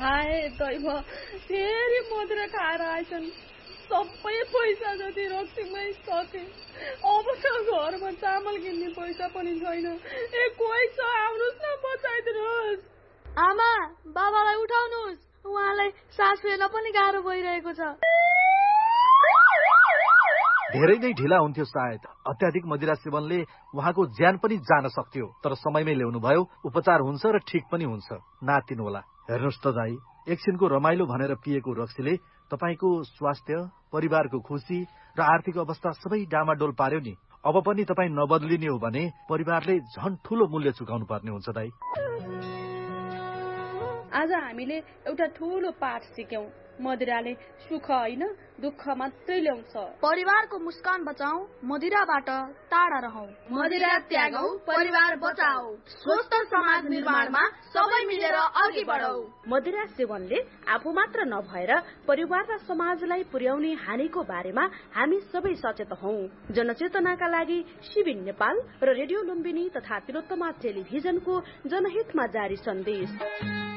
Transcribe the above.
हाय दैव फेरि मदिरा खाएर आएछन्। सबै पैसा जति रक्सीमै सके। अब त घरमा चामल किन्ने पैसा पनि छैन। कोही छ आउनुस् न, बचाइदिनुहोस्। आमा बाबालाई उठाउनुहोस्, उहाँलाई सास फेर्न पनि गाह्रो भइरहेको छ। धेरै नै ढिला हुन्थ्यो सायद। अत्याधिक मदिरा सेवनले उहाँको ज्यान पनि जान सक्थ्यो, तर समयमै ल्याउनु भयो। उपचार हुन्छ र ठिक पनि हुन्छ। नातिनु होला। हेर्नुहोस् त दाइ, एकछिनको रमाइलो भनेर पिएको रक्सीले तपाईको स्वास्थ्य, परिवारको खुसी र आर्थिक अवस्था सबै डामाडोल पार्यो नि। अब पनि तपाईँ नबदलिने हो भने परिवारले झन् ठूलो मूल्य चुकाउनु पर्ने हुन्छ दाइ। आज हामीले एउटा ठूलो पाठ सिक्यौं। मदिराले सुख होइन, दुःख मात्रै ल्याउँछ। परिवारको मुस्कान बचाऊ, मदिराबाट टाढा रहौ। मदिरा त्यागौ, परिवार बचाऊ। स्वस्थ समाज निर्माणमा सबै मिलेर अघि बढौ। मदिरा सेवनले आफू मात्र नभएर परिवार र समाजलाई पुर्याउने हानिको बारेमा हामी सबै सचेत हौ। जनचेतनाका लागि शिविन नेपाल र रेडियो लुम्बिनी तथा तिलोत्तमा टेलिभिजनको जनहितमा जारी सन्देश।